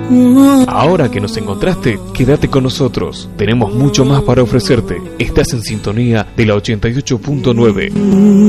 Ahora que nos encontraste, quédate con nosotros. Tenemos mucho más para ofrecerte. Estás en sintonía de la 88.9.